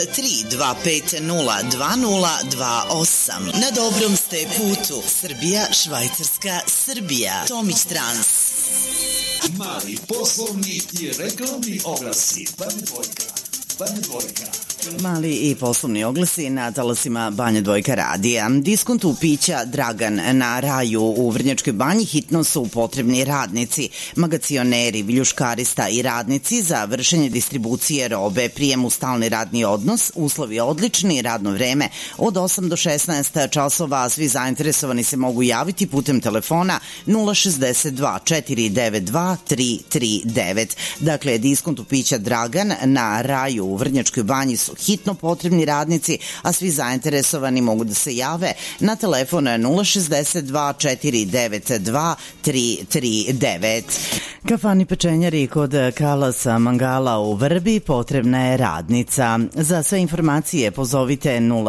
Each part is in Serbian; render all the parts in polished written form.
325-02028. Na dobrom ste putu. Srbija, Švajcarska, Srbija. Tomić Trans. Mali poslovni i reklamni oglasi. Banja Dvojka. Mali i poslovni oglasi na talasima Banja Dvojka radija. Diskontu pića Dragan na Raju u Vrnjačkoj Banji hitno su potrebni radnici, magacioneri, viljuškarista i radnici za vršenje distribucije robe, prijem u stalni radni odnos, uslovi odlični, radno vreme od 8 do 16 časova. Svi zainteresovani se mogu javiti putem telefona 062 492 339. Dakle, diskontu pića Dragan na Raju u Vrnjačkoj Banji su hitno potrebni radnici, a svi zainteresovani mogu da se jave na telefon 062 492 339. Kafani pečenjari kod Kalasa Mangala u Vrbi potrebna je radnica. Za sve informacije pozovite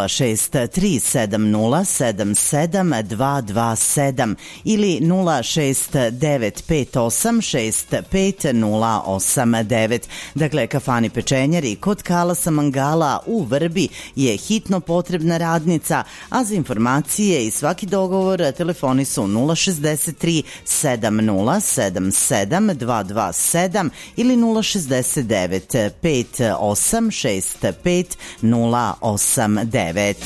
0637077 ili 06958658089. Dakle, Kafani pečenjari kod Kalasa Mangala u Vrbi je hitno potrebna radnica, a za informacije i svaki dogovor telefoni su 063 7077 227 ili 069 5865 089.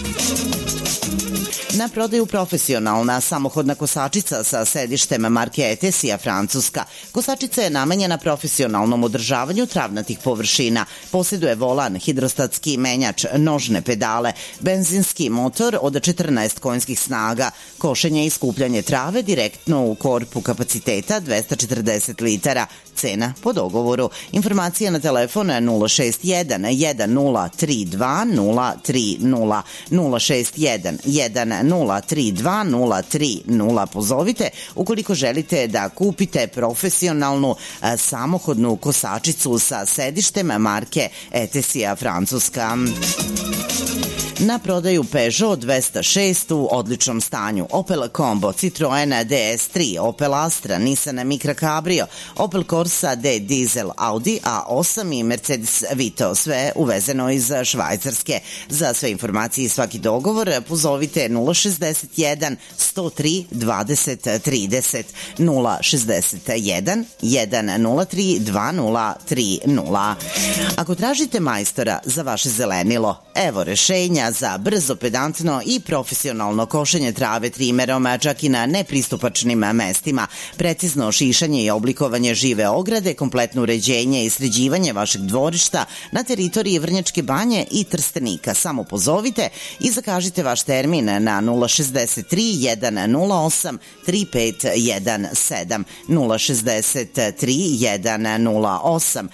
Na prodaju profesionalna samohodna kosačica sa sedištem marke Etesija Francuska. Kosačica je namenjena profesionalnom održavanju travnatih površina. Posjeduje volan, hidrostatski menjač, nožne pedale, benzinski motor od 14 konjskih snaga, košenje i skupljanje trave direktno u korpu kapaciteta 240 litara. Cena po dogovoru. Informacije na telefon 061 1032 030 061 1032 030. Pozovite ukoliko želite da kupite profesionalnu samohodnu kosačicu sa sedištem marke Etesija Francuska. Na prodaju Peugeot 206 u odličnom stanju, Opel Combo, Citroen DS3, Opel Astra, Nissan Micra Cabrio, Opel Corsa D Diesel, Audi A8 i Mercedes Vito, sve uvezeno iz Švajcarske. Za sve informacije i svaki dogovor pozovite 061 103 20 30 061 103 2030. Ako tražite majstora za vaše zelenilo, evo rešenja za brzo, pedantno i profesionalno košenje trave trimerom, čak i na nepristupačnim mestima, precizno šišanje i oblikovanje žive ograde, kompletno uređenje i sređivanje vašeg dvorišta na teritoriji Vrnjačke Banje i Trstenika. Samo pozovite i zakažite vaš termin na 063 108 3517 063 108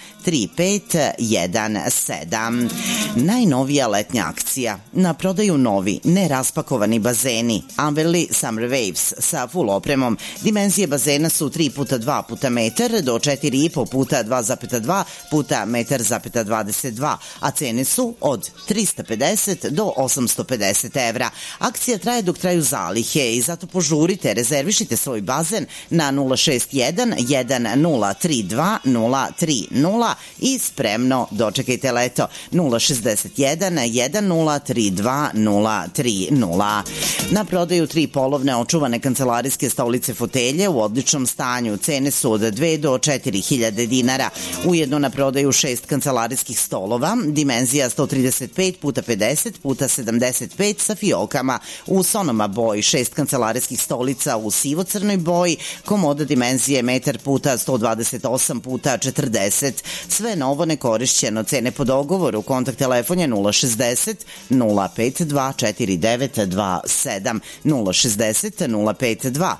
3517. Najnovija letnja akcija. Na prodaju novi, neraspakovani bazeni Amberley Summer Waves sa full opremom. Dimenzije bazena su 3x2 puta metar do 4,5 puta 2,2 puta metar,22, a cene su od 350 do 850 evra. Akcija traje dok traju zalihe i zato požurite, rezervišite svoj bazen na 061 1032 030 i spremno dočekajte leto. 061 1032 030. Na prodaju 3 polovne očuvane kancelarijske stolice fotelje u odličnom stanju. Cene su od 2 do 4.000 dinara. Ujedno na prodaju 6 kancelarijskih stolova, dimenzija 135 puta 50 puta 75 sa fiokama u sonoma boji, 6 kancelarijskih stolica u sivo-crnoj boji, komoda dimenzije metar puta 128 puta 40. Sve novo nekorišćeno, cene po dogovoru, kontakt telefon je 060 052 4927 060 052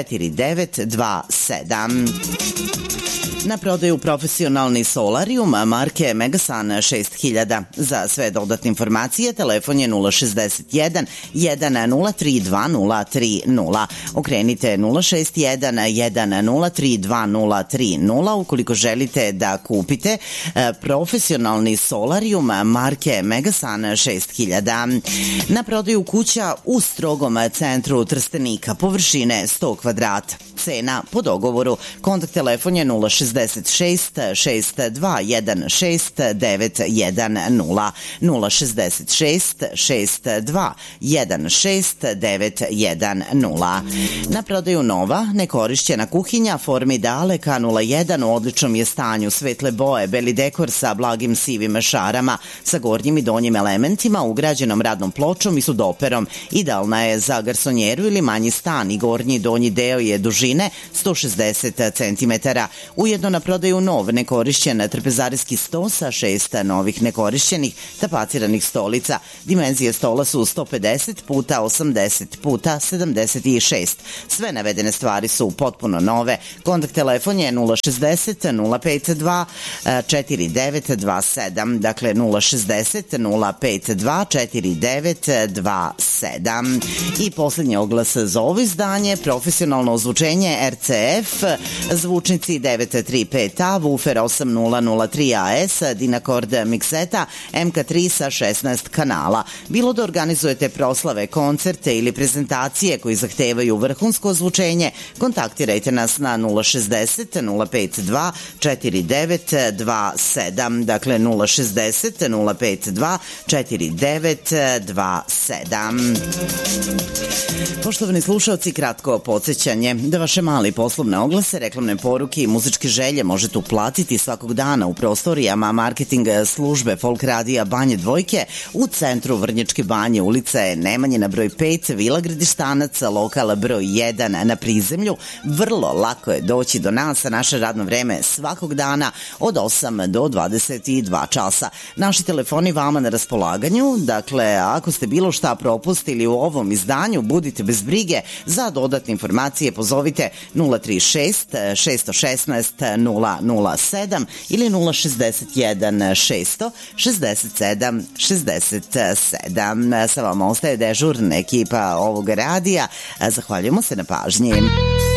4927. Na prodaju profesionalni solarium marke Megasun 6000. Za sve dodatne informacije telefon je 061 103 2030. Okrenite 061 103 2030 ukoliko želite da kupite profesionalni solarium marke marke Megasan 6000. Na prodaju kuća u strogom centru Trstenika, površine 100 kvadrata. Cena po dogovoru. Kontakt telefon je 066 6216 910 066 6216 910. Na prodaju nova, nekorišćena kuhinja Formidale K01 u odličnom je stanju, svetle boje, beli dekor sa blagim sivim šarama, sa gornjim i donjim elementima, ugrađenom radnom pločom i sudoperom. Idealna je za garsonjeru ili manji stan i gornji i donji deo je dužine 160 cm. Ujedno na prodaju nov nekorišćen trpezarijski sto sa 6 novih nekorišćenih tapaciranih stolica. Dimenzije stola su 150 puta 80 puta 76. Sve navedene stvari su potpuno nove. Kontakt telefon je 060 052 4927. Dakle 060 052 4927. I posljednji oglas za ovo izdanje, profesionalno ozvučenje RCF, zvučnici 935A, Woofer 8003 AS, Dynacord mikseta MK3 sa 16 kanala. Bilo da organizujete proslave, koncerte ili prezentacije koji zahtevaju vrhunsko ozvučenje, kontaktirajte nas na 060 052 4927. Dakle 060 052 4927. Poštovani slušalci, kratko podsjećanje da vaše mali poslovne oglase, reklamne poruke i muzičke želje možete uplatiti svakog dana u prostorijama marketing službe Folk radija Banje Dvojke u centru Vrnjačke Banje, ulica Nemanjina broj 5, Vila Gradištanac, lokal broj 1 na prizemlju. Vrlo lako je doći do nas, naše radno vreme svakog dana od 8 do 22 časa. Naši telefoni vama na raspolaganju, dakle ako ste bilo šta propustili u ovom izdanju, budite bez brige. Za dodatne informacije pozovite 036 616 007 ili 061 667 67. Sa vama ostaje dežurna ekipa ovog radija. Zahvaljujemo se na pažnji.